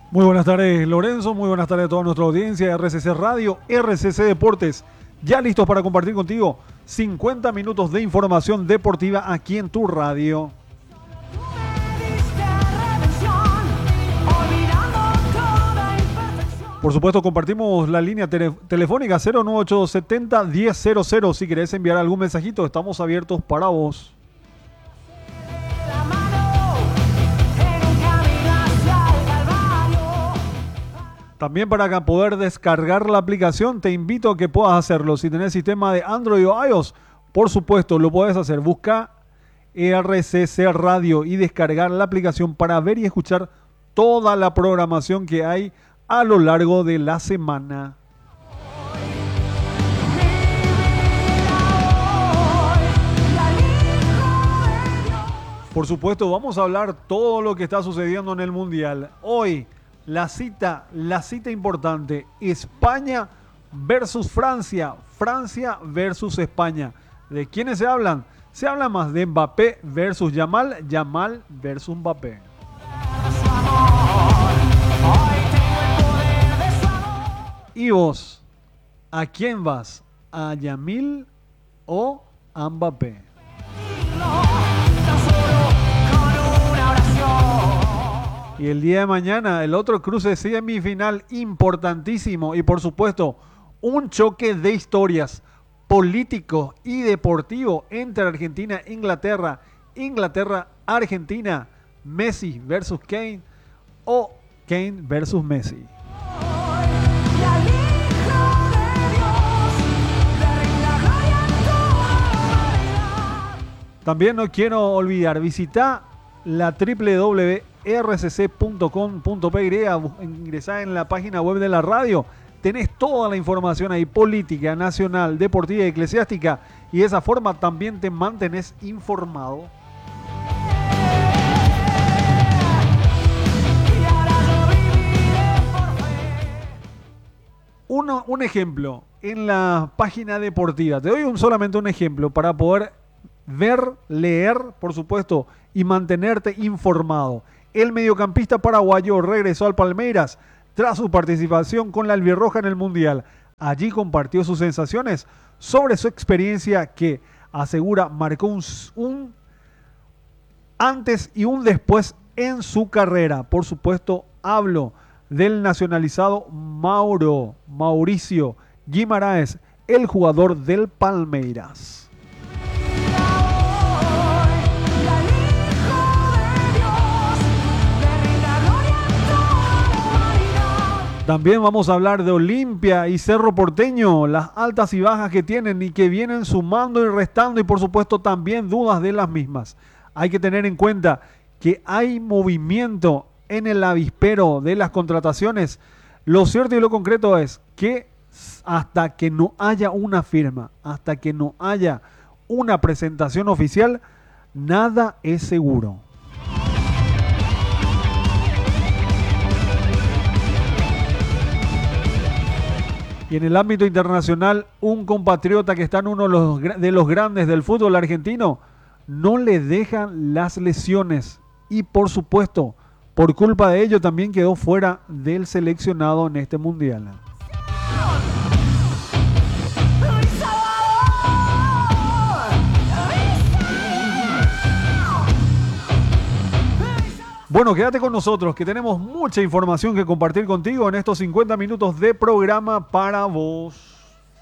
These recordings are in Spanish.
Muy buenas tardes, Lorenzo. Muy buenas tardes a toda nuestra audiencia de RCC Radio, RCC Deportes. Ya listos para compartir contigo 50 minutos de información deportiva aquí en tu radio. Por supuesto, compartimos la línea telefónica 09870-1000. Si querés enviar algún mensajito, estamos abiertos para vos. También para poder descargar la aplicación, te invito a que puedas hacerlo. Si tenés sistema de Android o iOS, por supuesto, lo podés hacer. Busca RCC Radio y descargar la aplicación para ver y escuchar toda la programación que hay a lo largo de la semana. Por supuesto, vamos a hablar todo lo que está sucediendo en el Mundial. Hoy, la cita importante, España versus Francia, Francia versus España. ¿De quiénes se hablan? Se habla más de Mbappé versus Yamal, Yamal versus Mbappé. ¿Y vos? ¿A quién vas? ¿A Yamil o a Mbappé? Y el día de mañana, el otro cruce semifinal importantísimo y por supuesto, un choque de historias político y deportivo entre Argentina e Inglaterra. Inglaterra-Argentina, Messi versus Kane o Kane versus Messi. También no quiero olvidar, visita la www.rcc.com.py, ingresá en la página web de la radio, tenés toda la información ahí, política, nacional, deportiva y eclesiástica, y de esa forma también te mantenés informado. Un ejemplo, en la página deportiva, te doy solamente un ejemplo para poder ver, leer, por supuesto, y mantenerte informado. El mediocampista paraguayo regresó al Palmeiras tras su participación con la albirroja en el Mundial. Allí compartió sus sensaciones sobre su experiencia que, asegura, marcó un antes y un después en su carrera. Por supuesto, hablo del nacionalizado Mauricio Guimaraes, el jugador del Palmeiras. También vamos a hablar de Olimpia y Cerro Porteño, las altas y bajas que tienen y que vienen sumando y restando y por supuesto también dudas de las mismas. Hay que tener en cuenta que hay movimiento en el avispero de las contrataciones. Lo cierto y lo concreto es que hasta que no haya una firma, hasta que no haya una presentación oficial, nada es seguro. Y en el ámbito internacional, un compatriota que está en uno de los grandes del fútbol argentino, no le dejan las lesiones. Y por supuesto, por culpa de ello también quedó fuera del seleccionado en este mundial. Bueno, quédate con nosotros, que tenemos mucha información que compartir contigo en estos 50 minutos de programa para vos.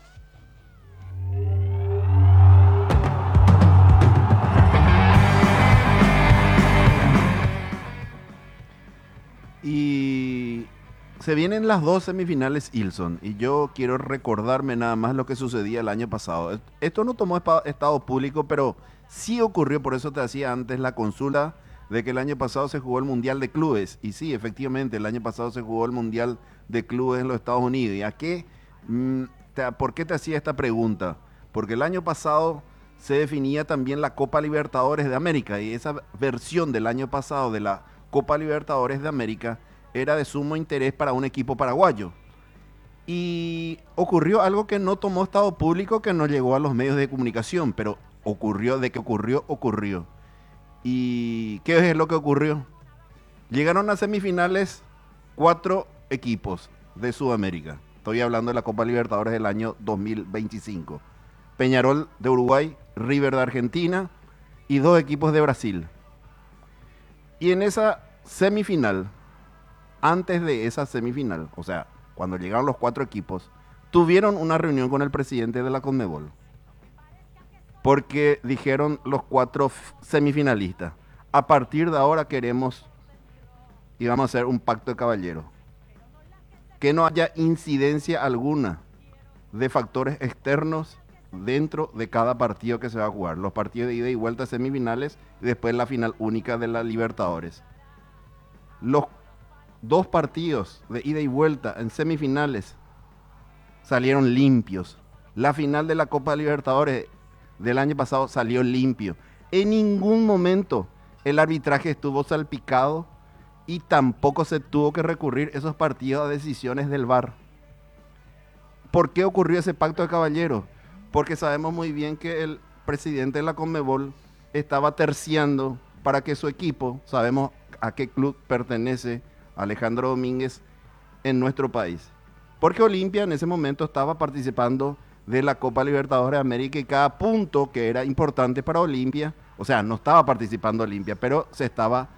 Y se vienen las dos semifinales, Ilson, y yo quiero recordarme nada más lo que sucedía el año pasado. Esto no tomó estado público, pero sí ocurrió, por eso te hacía antes la consulta de que el año pasado se jugó el Mundial de Clubes. Y sí, efectivamente, el año pasado se jugó el Mundial de Clubes en los Estados Unidos. ¿Y a qué? ¿Por qué te hacía esta pregunta? Porque el año pasado se definía también la Copa Libertadores de América, y esa versión del año pasado de la Copa Libertadores de América era de sumo interés para un equipo paraguayo. Y ocurrió algo que no tomó estado público, que no llegó a los medios de comunicación, pero ocurrió. ¿Y qué es lo que ocurrió? Llegaron a semifinales 4 equipos de Sudamérica. Estoy hablando de la Copa Libertadores del año 2025. Peñarol de Uruguay, River de Argentina y 2 equipos de Brasil. Y en esa semifinal, antes de esa semifinal, o sea, cuando llegaron los 4 equipos, tuvieron una reunión con el presidente de la Conmebol. Porque dijeron los 4 semifinalistas, a partir de ahora queremos y vamos a hacer un pacto de caballeros. Que no haya incidencia alguna de factores externos dentro de cada partido que se va a jugar. Los partidos de ida y vuelta semifinales y después la final única de la Libertadores. Los 2 partidos de ida y vuelta en semifinales salieron limpios. La final de la Copa Libertadores del año pasado salió limpio. En ningún momento el arbitraje estuvo salpicado y tampoco se tuvo que recurrir esos partidos a decisiones del VAR. ¿Por qué ocurrió ese pacto de caballeros? Porque sabemos muy bien que el presidente de la Conmebol estaba terciando para que su equipo, sabemos a qué club pertenece Alejandro Domínguez en nuestro país. Porque Olimpia en ese momento estaba participando de la Copa Libertadores de América y cada punto que era importante para Olimpia, o sea, no estaba participando Olimpia, pero estaban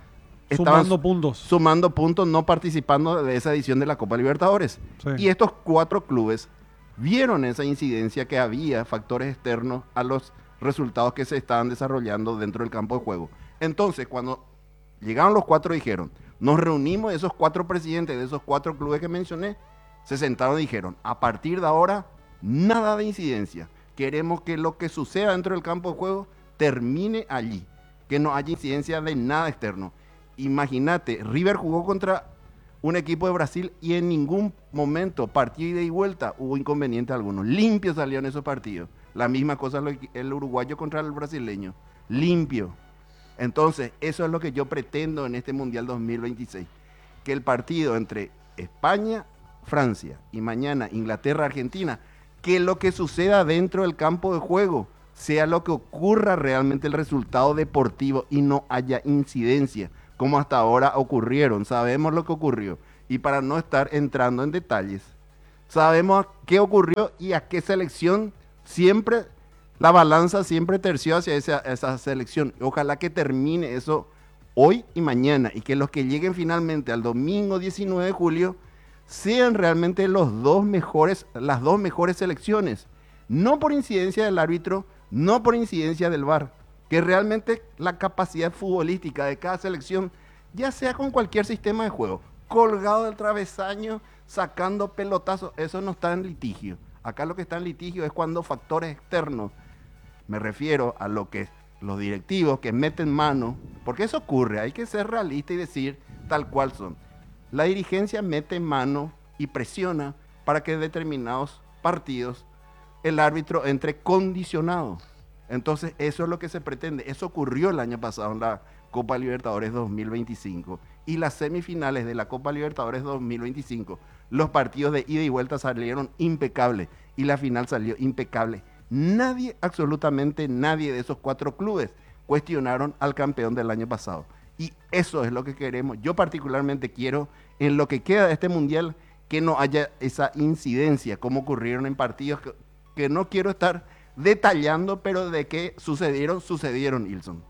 sumando puntos, no participando de esa edición de la Copa Libertadores. Sí. Y estos 4 clubes vieron esa incidencia que había factores externos a los resultados que se estaban desarrollando dentro del campo de juego. Entonces, cuando llegaron los 4 dijeron, nos reunimos esos 4 presidentes de esos 4 clubes que mencioné, se sentaron y dijeron, a partir de ahora, nada de incidencia. Queremos que lo que suceda dentro del campo de juego termine allí, que no haya incidencia de nada externo. Imagínate, River jugó contra un equipo de Brasil y en ningún momento, partido ida y vuelta, hubo inconveniente alguno. Limpio salieron esos partidos. La misma cosa el uruguayo contra el brasileño. Limpio. Entonces, eso es lo que yo pretendo en este Mundial 2026. Que el partido entre España, Francia y mañana Inglaterra, Argentina, que lo que suceda dentro del campo de juego sea lo que ocurra realmente el resultado deportivo y no haya incidencia, como hasta ahora ocurrieron. Sabemos lo que ocurrió. Y para no estar entrando en detalles, sabemos qué ocurrió y a qué selección siempre, la balanza siempre terció hacia esa selección. Ojalá que termine eso hoy y mañana y que los que lleguen finalmente al domingo 19 de julio sean realmente las 2 mejores selecciones. No por incidencia del árbitro, no por incidencia del VAR. Que realmente la capacidad futbolística de cada selección, ya sea con cualquier sistema de juego, colgado del travesaño, sacando pelotazos, eso no está en litigio. Acá lo que está en litigio es cuando factores externos, me refiero a lo que los directivos que meten mano, porque eso ocurre, hay que ser realista y decir tal cual son. La dirigencia mete mano y presiona para que en determinados partidos el árbitro entre condicionado. Entonces, eso es lo que se pretende. Eso ocurrió el año pasado en la Copa Libertadores 2025. Y las semifinales de la Copa Libertadores 2025, los partidos de ida y vuelta salieron impecables. Y la final salió impecable. Nadie, absolutamente nadie de esos 4 clubes cuestionaron al campeón del año pasado. Y eso es lo que queremos. Yo particularmente quiero, en lo que queda de este Mundial, que no haya esa incidencia, como ocurrieron en partidos que no quiero estar detallando, pero de qué sucedieron, Ilson.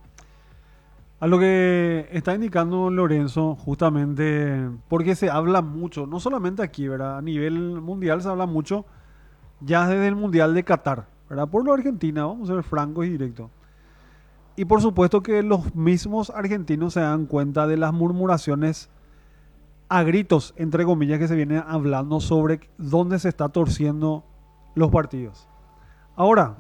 A lo que está indicando Lorenzo, justamente porque se habla mucho, no solamente aquí, ¿verdad? A nivel mundial se habla mucho, ya desde el Mundial de Qatar, ¿verdad? Por lo Argentina, vamos a ser francos y directos. Y por supuesto que los mismos argentinos se dan cuenta de las murmuraciones a gritos, entre comillas, que se vienen hablando sobre dónde se está torciendo los partidos. Ahora,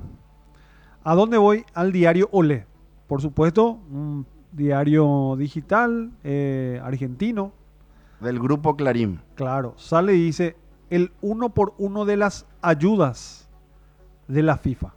¿a dónde voy? Al diario Olé. Por supuesto, un diario digital argentino. Del grupo Clarín. Claro, sale y dice el 1x1 de las ayudas de la FIFA.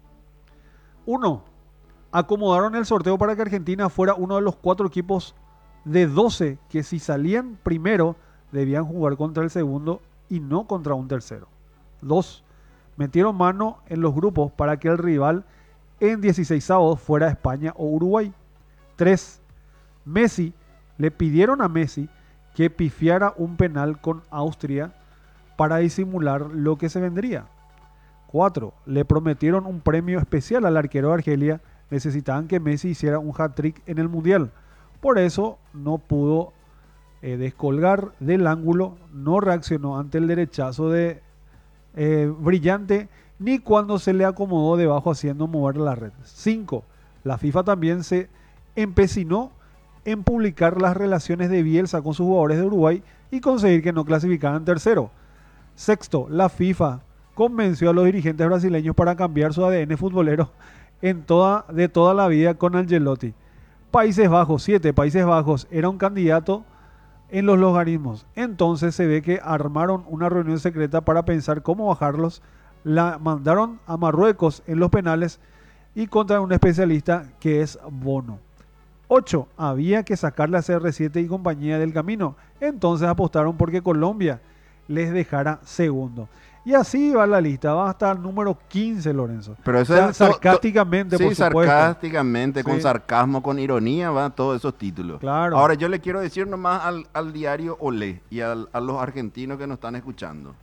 1. Acomodaron el sorteo para que Argentina fuera uno de los 4 equipos de 12 que si salían primero debían jugar contra el segundo y no contra un tercero. 2. Metieron mano en los grupos para que el rival en 16avos fuera España o Uruguay. 3. Le pidieron a Messi que pifiara un penal con Austria para disimular lo que se vendría. 4. Le prometieron un premio especial al arquero de Argelia. Necesitaban que Messi hiciera un hat-trick en el Mundial. Por eso no pudo descolgar del ángulo, no reaccionó ante el derechazo de Brillante, ni cuando se le acomodó debajo haciendo mover la red. 5. La FIFA también se empecinó en publicar las relaciones de Bielsa con sus jugadores de Uruguay y conseguir que no clasificaran tercero. 6. La FIFA convenció a los dirigentes brasileños para cambiar su ADN futbolero de toda la vida con Ancelotti. Países Bajos, 7. Países Bajos era un candidato en los logaritmos. Entonces se ve que armaron una reunión secreta para pensar cómo bajarlos. La mandaron a Marruecos en los penales y contra un especialista que es Bono. 8. Había que sacarle a CR7 y compañía del camino. Entonces apostaron porque Colombia les dejara segundo. Y así va la lista, va hasta el número 15, Lorenzo. Pero eso es sarcásticamente, sí, por supuesto. Sarcásticamente, Sí. con sarcasmo, con ironía, van todos esos títulos. Claro. Ahora, yo le quiero decir nomás al diario Olé y a los argentinos que nos están escuchando.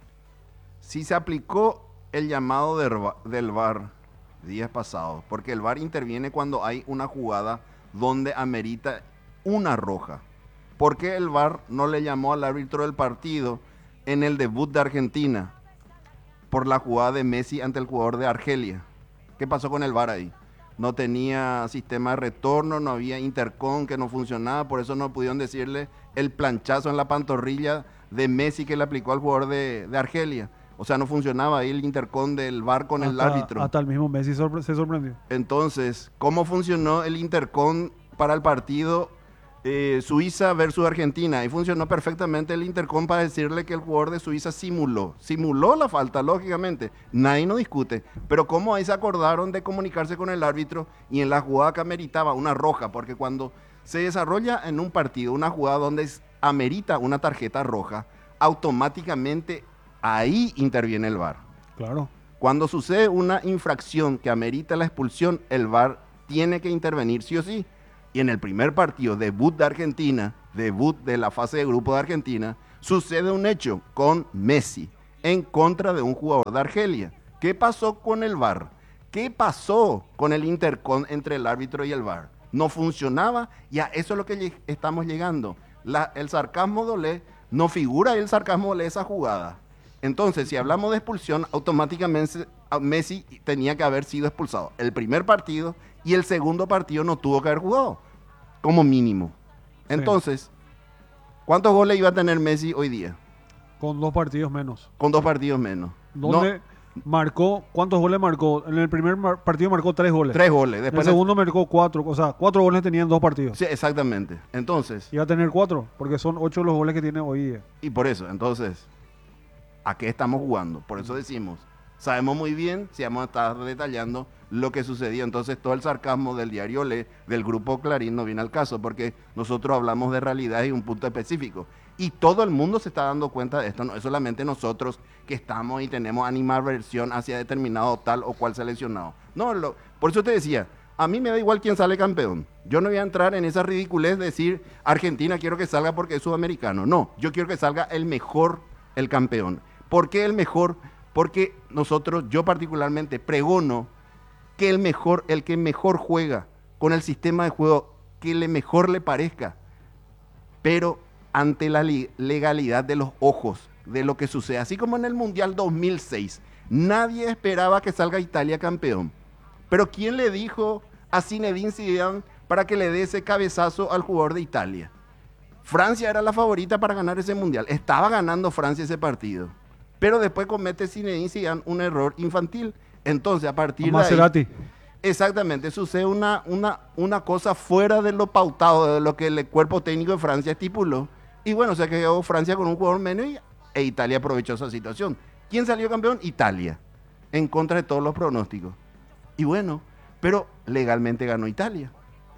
Si se aplicó el llamado del VAR días pasados, porque el VAR interviene cuando hay una jugada donde amerita una roja. ¿Por qué el VAR no le llamó al árbitro del partido en el debut de Argentina por la jugada de Messi ante el jugador de Argelia? ¿Qué pasó con el VAR ahí? No tenía sistema de retorno, no había intercom que no funcionaba, por eso no pudieron decirle el planchazo en la pantorrilla de Messi que le aplicó al jugador de Argelia. O sea, no funcionaba ahí el intercom del VAR con el árbitro. Hasta el mismo Messi se sorprendió. Entonces, ¿cómo funcionó el intercom para el partido Suiza versus Argentina? Y funcionó perfectamente el intercom para decirle que el jugador de Suiza simuló la falta, lógicamente, nadie no discute, pero cómo ahí se acordaron de comunicarse con el árbitro y en la jugada que ameritaba una roja, porque cuando se desarrolla en un partido una jugada donde amerita una tarjeta roja, automáticamente ahí interviene el VAR. Claro. Cuando sucede una infracción que amerita la expulsión, el VAR tiene que intervenir sí o sí. Y en el primer partido, debut de Argentina, debut de la fase de grupo de Argentina, sucede un hecho con Messi en contra de un jugador de Argelia. ¿Qué pasó con el VAR? ¿Qué pasó con el intercom entre el árbitro y el VAR? No funcionaba y a eso es lo que estamos llegando. El sarcasmo de Olé, no figura el sarcasmo de esa jugada. Entonces, si hablamos de expulsión, automáticamente Messi tenía que haber sido expulsado. El primer partido y el segundo partido no tuvo que haber jugado, como mínimo. Entonces, ¿cuántos goles iba a tener Messi hoy día? Con 2 partidos menos. Con 2 partidos menos. ¿Dónde marcó? ¿Cuántos goles marcó? En el primer partido marcó 3 goles. 3 goles. Después en el segundo marcó 4. O sea, 4 goles tenían 2 partidos. Sí, exactamente. Entonces. Iba a tener 4, porque son 8 los goles que tiene hoy día. Y por eso, entonces, ¿a qué estamos jugando? Por eso decimos, sabemos muy bien, si vamos a estar detallando lo que sucedió. Entonces todo el sarcasmo del diario Olé, del grupo Clarín, no viene al caso, porque nosotros hablamos de realidad y un punto específico. Y todo el mundo se está dando cuenta de esto, no es solamente nosotros que estamos y tenemos animadversión hacia determinado tal o cual seleccionado. No, por eso te decía, a mí me da igual quién sale campeón. Yo no voy a entrar en esa ridiculez de decir, Argentina quiero que salga porque es sudamericano. No, yo quiero que salga el mejor, el campeón. ¿Por qué el mejor? Porque yo particularmente pregono que el que mejor juega con el sistema de juego que mejor le parezca, pero ante la legalidad de los ojos de lo que sucede. Así como en el Mundial 2006, nadie esperaba que salga Italia campeón. Pero ¿quién le dijo a Zinedine Zidane para que le dé ese cabezazo al jugador de Italia? Francia era la favorita para ganar ese Mundial. Estaba ganando Francia ese partido. Pero después comete Zinedine Zidane un error infantil. Entonces, a partir de ahí, exactamente, sucede una cosa fuera de lo pautado, de lo que el cuerpo técnico de Francia estipuló. Y bueno, se quedó Francia con un jugador menos e Italia aprovechó esa situación. ¿Quién salió campeón? Italia, en contra de todos los pronósticos. Y bueno, pero legalmente ganó Italia.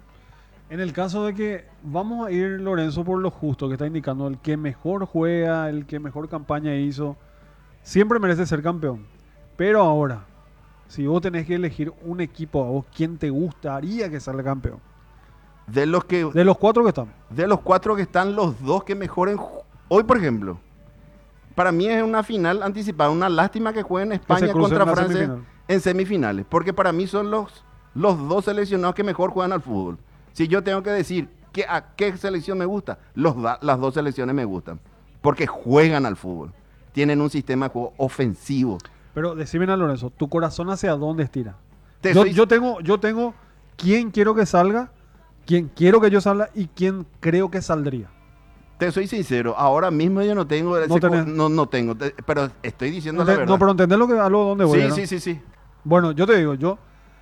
En el caso de que vamos a ir, Lorenzo, por lo justo que está indicando, el que mejor juega, el que mejor campaña hizo, siempre merece ser campeón. Pero ahora, si vos tenés que elegir un equipo, a vos, ¿quién te gustaría que salga campeón? De los que, De los 4 que están. de los 4 que están, los 2 que mejoren. Hoy, por ejemplo, para mí es una final anticipada. Una lástima que jueguen Que se España crucen contra en la Francia semifinal. en semifinales. Porque para mí son los 2 seleccionados que mejor juegan al fútbol. Si yo tengo que decir a qué selección me gusta, las 2 selecciones me gustan. Porque juegan al fútbol. Tienen un sistema de juego ofensivo. Pero decime, Lorenzo, ¿tu corazón hacia dónde estira? Te Yo, soy- yo tengo quién quiero que salga, quién quiero que yo salga y quién creo que saldría. Te soy sincero, ahora mismo yo no tengo No tenés. no tengo, pero estoy diciendo No, la verdad. no, pero entendés lo que hablo dónde voy, sí, ¿no? sí. Bueno, yo te digo, yo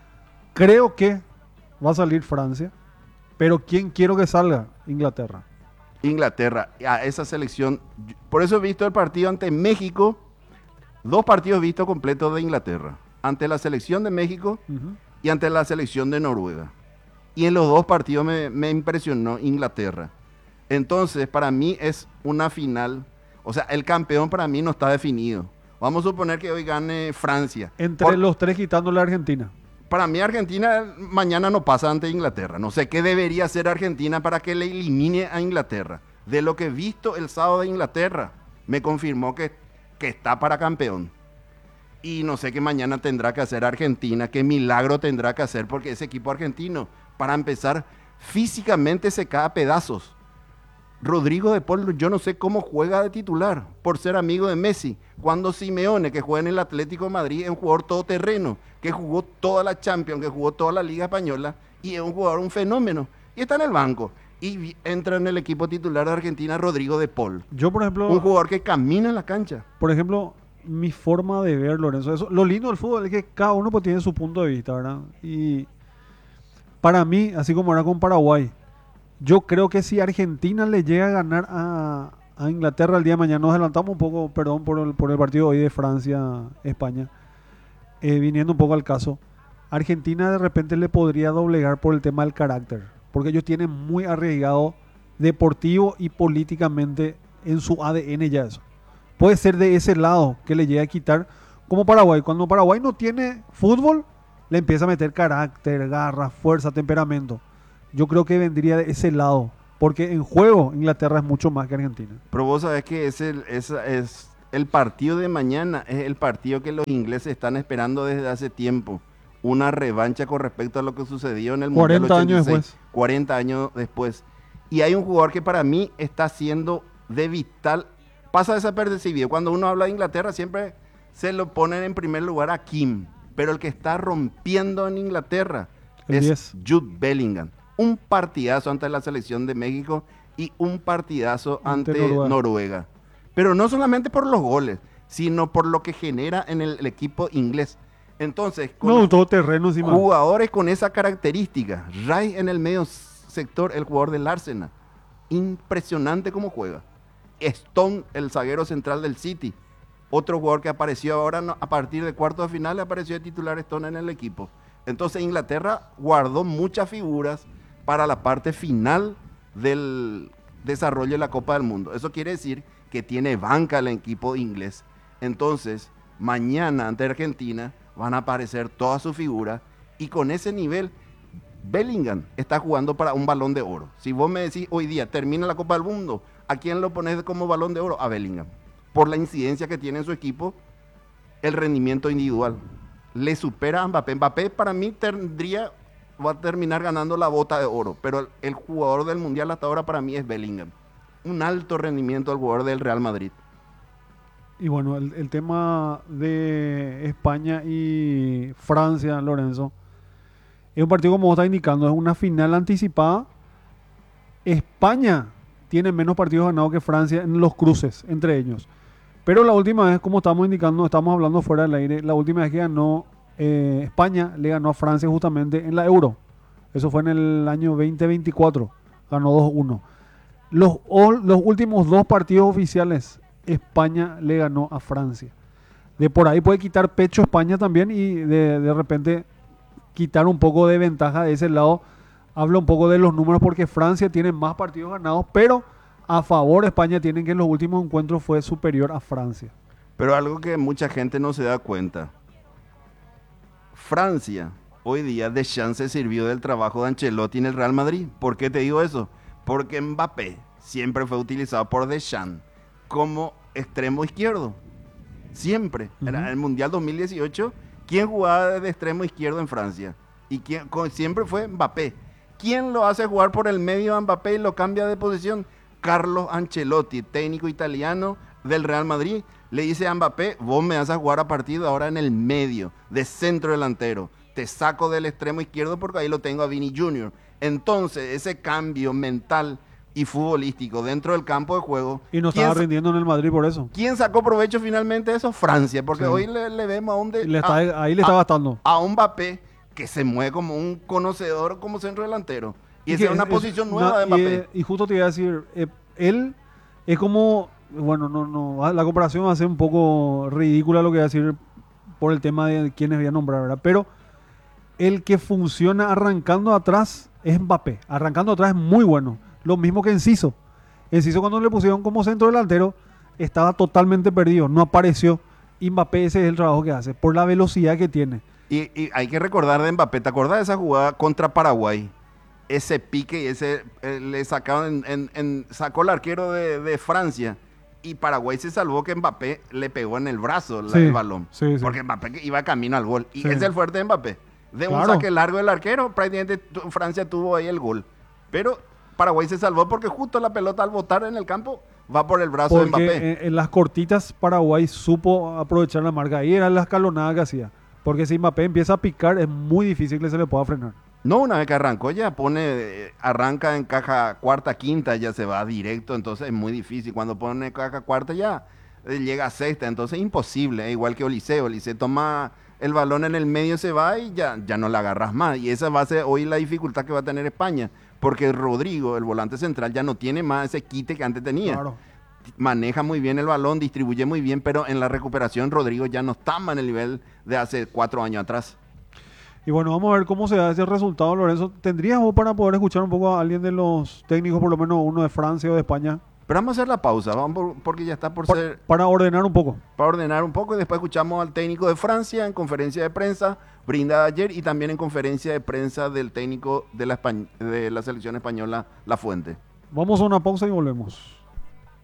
creo que va a salir Francia, pero quién quiero que salga, Inglaterra. Inglaterra, a esa selección, por eso he visto el partido ante México, 2 partidos vistos completos de Inglaterra, ante la selección de México Ujú. y ante la selección de Noruega. Y en los 2 partidos me impresionó Inglaterra. Entonces, para mí es una final, o sea, el campeón para mí no está definido. Vamos a suponer que hoy gane Francia. Entre los 3 quitándole a Argentina. Para mí Argentina mañana no pasa ante Inglaterra. No sé qué debería hacer Argentina para que le elimine a Inglaterra. De lo que he visto el sábado de Inglaterra, me confirmó que está para campeón. Y no sé qué mañana tendrá que hacer Argentina, qué milagro tendrá que hacer, porque ese equipo argentino, para empezar, físicamente se cae a pedazos. Rodrigo de Paul, yo no sé cómo juega de titular, por ser amigo de Messi. Cuando Simeone, que juega en el Atlético de Madrid, es un jugador todoterreno, que jugó toda la Champions, que jugó toda la Liga Española, y es un jugador, un fenómeno. Y está en el banco. Y entra en el equipo titular de Argentina Rodrigo de Paul. Yo, por ejemplo, Un jugador que camina en la cancha. mi forma de ver, Lorenzo, eso, lo lindo del fútbol es que cada uno pues, tiene su punto de vista, ¿verdad? Y para mí, así como era con Paraguay, yo creo que si Argentina le llega a ganar a Inglaterra el día de mañana, nos adelantamos un poco, perdón por el partido hoy de Francia-España, viniendo un poco al caso, Argentina de repente le podría doblegar por el tema del carácter, porque ellos tienen muy arriesgado deportivo y políticamente en su ADN ya eso. Puede ser de ese lado que le llegue a quitar, como Paraguay. Cuando Paraguay no tiene fútbol, le empieza a meter carácter, garra, fuerza, temperamento. Yo creo que vendría de ese lado, porque en juego Inglaterra es mucho más que Argentina. Pero vos sabés que es el partido de mañana, es el partido que los ingleses están esperando desde hace tiempo. Una revancha con respecto a lo que sucedió en el Mundial 40 años 86, después. 40 años después. Y hay un jugador que para mí está siendo de vital, pasa desapercibido. Cuando uno habla de Inglaterra siempre se lo ponen en primer lugar a Kim, pero el que está rompiendo en Inglaterra El es 10. Jude Bellingham. Un partidazo ante la selección de México y un partidazo Ante ante Noruega. Noruega. Pero no solamente por los goles, sino por lo que genera en el equipo inglés. Entonces, con No, todo terreno encima. jugadores con esa característica, Ray en el medio sector, el jugador del Arsenal, impresionante cómo juega. Stone, el zaguero central del City, otro jugador que apareció ahora a partir de cuartos de final, apareció de titular Stone en el equipo. Entonces Inglaterra guardó muchas figuras para la parte final del desarrollo de la Copa del Mundo. Eso quiere decir que tiene banca el equipo inglés. Entonces, mañana ante Argentina van a aparecer todas sus figuras y con ese nivel Bellingham está jugando para un Balón de Oro. Si vos me decís hoy día termina la Copa del Mundo, ¿a quién lo pones como Balón de Oro? A Bellingham. Por la incidencia que tiene en su equipo, el rendimiento individual. Le supera a Mbappé. Mbappé para mí va a terminar ganando la bota de oro, pero el jugador del Mundial hasta ahora para mí es Bellingham. Un alto rendimiento al jugador del Real Madrid. Y bueno, el tema de España y Francia, Lorenzo, es un partido como vos estás indicando, es una final anticipada. España tiene menos partidos ganados que Francia en los cruces entre ellos. Pero la última vez, como estamos indicando, estamos hablando fuera del aire, la última vez que ganó España, le ganó a Francia justamente en la Euro. Eso fue en el año 2024, ganó 2-1. Los últimos 2 partidos oficiales, España le ganó a Francia. De por ahí puede quitar pecho España también y de repente quitar un poco de ventaja de ese lado. Habla un poco de los números porque Francia tiene más partidos ganados, pero a favor España tienen que en los últimos encuentros fue superior a Francia. Pero algo que mucha gente no se da cuenta. Francia Hoy día Deschamps se sirvió del trabajo de Ancelotti en el Real Madrid. ¿Por qué te digo eso? Porque Mbappé siempre fue utilizado por Deschamps como extremo izquierdo. Siempre. En el Mundial 2018, ¿quién jugaba de extremo izquierdo en Francia? Y siempre fue Mbappé. ¿Quién lo hace jugar por el medio a Mbappé y lo cambia de posición? Carlos Ancelotti, técnico italiano del Real Madrid. Le dice a Mbappé, vos me vas a jugar a partir de ahora en el medio, de centro delantero. Te saco del extremo izquierdo porque ahí lo tengo a Vini Jr. Entonces, ese cambio mental y futbolístico dentro del campo de juego. Y no estaba rindiendo en el Madrid por eso. ¿Quién sacó provecho finalmente de eso? Francia, porque hoy le vemos ahí le está gastando. A un Mbappé que se mueve como un conocedor como centro delantero. Y esa es una posición nueva de Mbappé. Y justo te iba a decir, él es como, bueno, la comparación va a ser un poco ridícula lo que voy a decir por el tema de quiénes voy a nombrar, ¿verdad? Pero el que funciona arrancando atrás es Mbappé. Arrancando atrás es muy bueno. Lo mismo que Enciso. Enciso cuando le pusieron como centro delantero estaba totalmente perdido, no apareció. Y Mbappé ese es el trabajo que hace, por la velocidad que tiene. Y hay que recordar de Mbappé, ¿te acordás de esa jugada contra Paraguay? Ese pique y ese le sacaron sacó el arquero de Francia y Paraguay se salvó que Mbappé le pegó en el brazo el balón. Sí. Porque Mbappé iba camino al gol. Y ese es el fuerte de Mbappé. De un Claro. saque largo del arquero, prácticamente Francia tuvo ahí el gol. Pero Paraguay se salvó porque justo la pelota al botar en el campo va por el brazo de Mbappé. Porque en las cortitas Paraguay supo aprovechar la marca. Ahí era la escalonada que hacía. Porque si Mbappé empieza a picar es muy difícil que se le pueda frenar. No, una vez que arrancó ya arranca en caja cuarta, quinta, ya se va directo, entonces es muy difícil. Cuando pone caja cuarta ya llega a sexta, entonces es imposible, igual que Olise. Olise toma el balón en el medio, se va y ya no la agarras más. Y esa va a ser hoy la dificultad que va a tener España, porque Rodrigo, el volante central, ya no tiene más ese quite que antes tenía. Claro. Maneja muy bien el balón, distribuye muy bien, pero en la recuperación Rodrigo ya no está más en el nivel de hace 4 años atrás. Y bueno, vamos a ver cómo se da ese resultado, Lorenzo. ¿Tendrías vos para poder escuchar un poco a alguien de los técnicos, por lo menos uno de Francia o de España? Pero vamos a hacer la pausa, porque ya está por ser... Para ordenar un poco. Para ordenar un poco y después escuchamos al técnico de Francia en conferencia de prensa, brindada ayer, y también en conferencia de prensa del técnico de la selección española, La Fuente. Vamos a una pausa y volvemos.